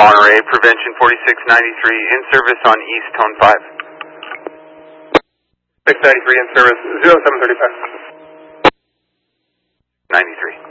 Monterey, Prevention 4693, in service on East Tone 5. 693 in service, 0735. 93.